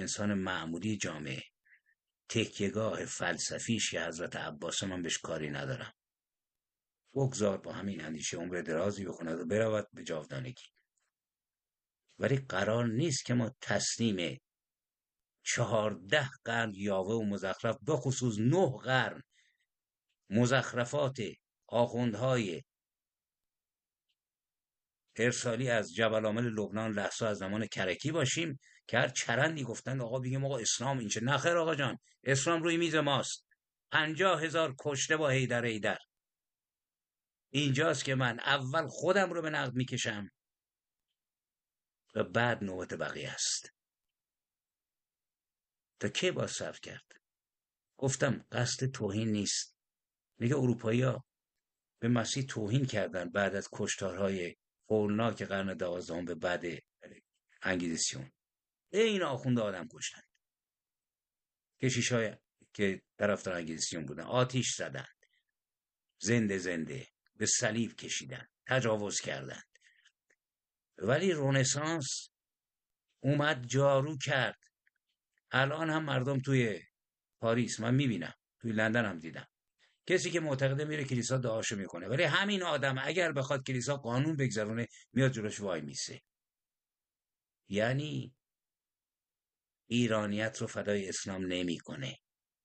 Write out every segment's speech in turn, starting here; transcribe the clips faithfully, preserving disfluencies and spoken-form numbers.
انسان معمولی جامعه تکیهگاه فلسفیش که حضرت عباس، من بهش کاری ندارم. بگذار با همین اندیشه عمر درازی بکند و برود به جاودانگی. ولی قرار نیست که ما تسلیم چهارده قرن یاوه و مزخرف، به خصوص نه قرن مزخرفات آخوندهای ارسالی از جبل عامل لبنان لحظه از زمان کرکی باشیم که هر چرندی گفتن آقا بگیم آقا اسلام این چه. نخیر آقا جان، اسلام روی میز ماست. پنجاه هزار کشته با حیدر حیدر. اینجاست که من اول خودم رو به نقد میکشم و بعد نوبت بقیه است. تا کی باز صبر کرد؟ گفتم قصد توهین نیست. میگه اروپایی ها به مسیح توهین کردن بعد از کشتارهای هولناک قرن دوازدهم به بعد انگیزیسیون. این آخونده آدم کشتن، کشیشای که طرفدار انگیزیسیون بودن آتیش زدن، زنده زنده به صلیب کشیدن، تجاوز کردن. ولی رنسانس اومد جارو کرد. الان هم مردم توی پاریس من میبینم، توی لندن هم دیدم، کسی که معتقده میره کلیسا دعاشو میکنه، ولی همین آدم اگر بخواد کلیسا قانون بگذرونه میاد جلوش وای میسه. یعنی ایرانیت رو فدای اسلام نمیکنه.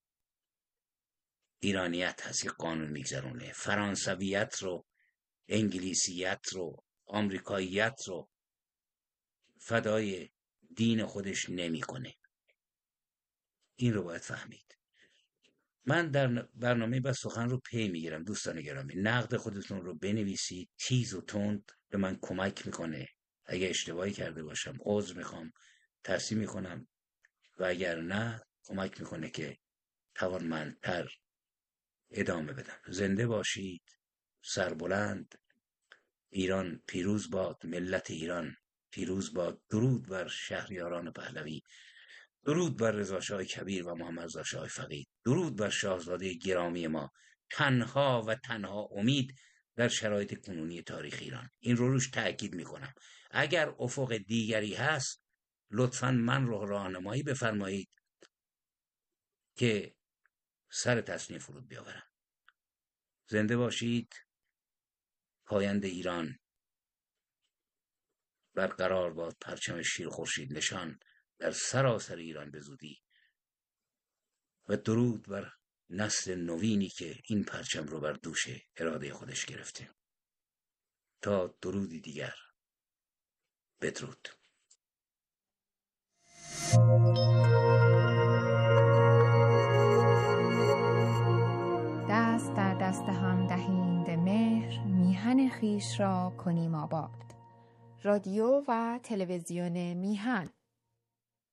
ایرانیت هست که قانون میگذرونه. فرانسویت رو، انگلیسیت رو، آمریکاییت رو فدای دین خودش نمیکنه. این رو باید فهمید. من در برنامه بس سخن رو پی میگیرم. دوستان گرامی، نقد خودتون رو بنویسید، تیز و تند، به من کمک میکنه. اگه اشتباهی کرده باشم عذر میخوام، تصحیح میکنم، و اگر نه کمک میکنه که توانمندتر ادامه بدم. زنده باشید، سربلند. ایران پیروز باد، ملت ایران پیروز باد. درود بر شهریاران پهلوی، درود بر رضا شاه کبیر و محمد رضا شاه فقید، درود بر شاهزاده گرامی ما، تنها و تنها امید در شرایط کنونی تاریخ ایران. این رو روش تأکید میکنم. اگر افق دیگری هست لطفاً من رو راهنمایی بفرمایید که سر تصنیف فرود بیاورم. زنده باشید. پاینده ایران برقرار باد پرچم شیر خورشید نشان در سراسر ایران به زودی. و درود بر نسل نوینی که این پرچم رو بر دوش اراده خودش گرفته. تا درودی دیگر، بدرود. دست در دست هم دهیم مهر، میهن خویش را کنیم آباد. رادیو و تلویزیون میهن.